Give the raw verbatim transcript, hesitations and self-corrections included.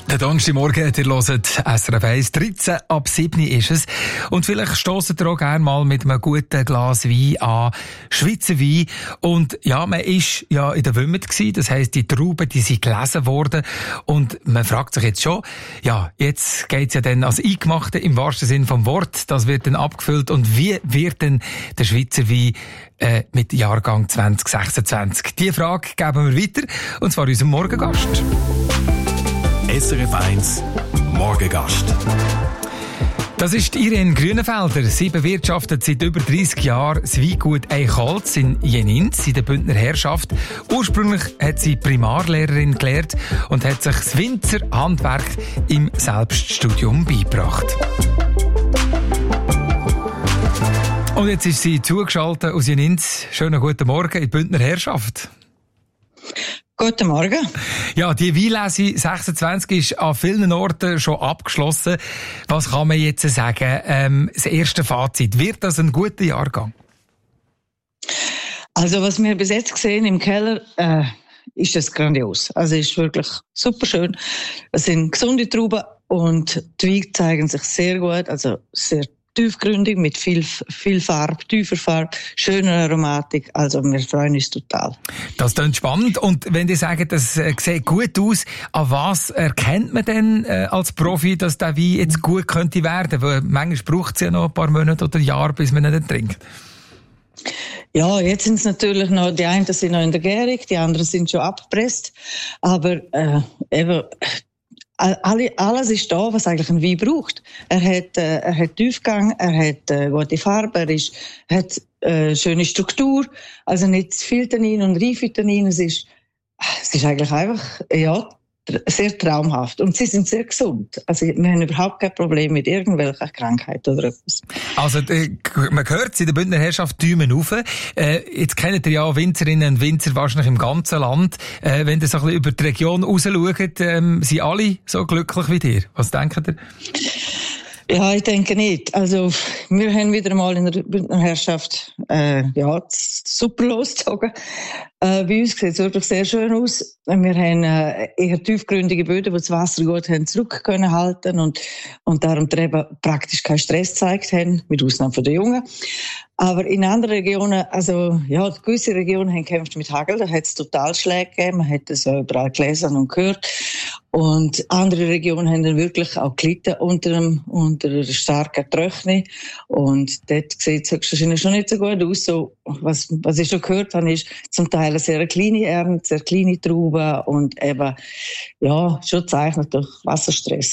Der Donnerstagmorgen, ihr hört S R F eins, dreizehn ab sieben ist es. Und vielleicht stossen ihr auch gerne mal mit einem guten Glas Wein an, Schweizer Wein. Und ja, man ist ja in der Wümmert gewesen, das heisst, die Trauben, die sind gelesen worden. Und man fragt sich jetzt schon, ja, jetzt geht's ja dann als Eingemachte im wahrsten Sinn vom Wort, das wird dann abgefüllt. Und wie wird denn der Schweizer Wein äh, mit Jahrgang zwanzig sechsundzwanzig? Diese Frage geben wir weiter, und zwar unserem Morgengast. S R F eins Morgengast. Das ist Irene Grünenfelder. Sie bewirtschaftet seit über dreissig Jahren das Weingut Eichholz in Jenins in der Bündner Herrschaft. Ursprünglich hat sie Primarlehrerin gelernt und hat sich das Winzerhandwerk im Selbststudium beigebracht. Und jetzt ist sie zugeschaltet aus Jenins. Schönen guten Morgen in die Bündner Herrschaft. Guten Morgen. Ja, die Weinlese sechsundzwanzig ist an vielen Orten schon abgeschlossen. Was kann man jetzt sagen? Ähm, das erste Fazit. Wird das ein guter Jahrgang? Also, was wir bis jetzt gesehen im Keller, äh, ist das grandios. Also, es ist wirklich super schön. Es sind gesunde Trauben und die Weine zeigen sich sehr gut. Also, sehr tiefgründig, mit viel, viel Farbe, tiefer Farbe, schöner Aromatik. Also wir freuen uns total. Das klingt spannend. Und wenn die sagen, das äh, sieht gut aus, an was erkennt man denn äh, als Profi, dass der Wein jetzt gut könnte werden? Weil manchmal braucht es ja noch ein paar Monate oder Jahre, bis man ihn trinkt. Ja, jetzt sind es natürlich noch, die einen sind noch in der Gärung, die anderen sind schon abgepresst. Aber äh, eben, Alle, alles ist da, was eigentlich ein Wein braucht. Er hat, äh, er hat Tiefgang, er hat äh, gute Farbe, er, ist, er hat äh, schöne Struktur, also nicht zu viel Tannin und reife Tannin. Es ist, es ist eigentlich einfach, ja, sehr traumhaft. Und sie sind sehr gesund. Also wir haben überhaupt kein Problem mit irgendwelcher Krankheit oder etwas. Also äh, man hört es in der Bündner Herrschaft Däumen rauf. Äh, jetzt kennt ihr ja Winzerinnen und Winzer wahrscheinlich im ganzen Land. Äh, wenn ihr so ein bisschen über die Region raus schaut, ähm, sind alle so glücklich wie ihr? Was denkt ihr? Ja, ich denke nicht. Also, wir haben wieder mal in der Bündner Herrschaft, äh, ja, super losgezogen. Äh, bei uns sieht es wirklich sehr schön aus. Wir haben äh, eher tiefgründige Böden, die das Wasser gut haben zurück können halten und, und darum die Reben praktisch keinen Stress gezeigt haben, mit Ausnahme von den Jungen. Aber in anderen Regionen, also, ja, gewisse Regionen haben gekämpft mit Hagel, da hat es total Schläge gegeben, man hat es überall gelesen und gehört. Und andere Regionen haben dann wirklich auch gelitten unter einem, unter einer starken Trockenheit. Und dort sieht es höchstwahrscheinlich schon nicht so gut aus. So, was, was ich schon gehört habe, ist zum Teil eine sehr kleine Ernte, sehr kleine Trauben und eben, ja, schon zeichnet durch Wasserstress.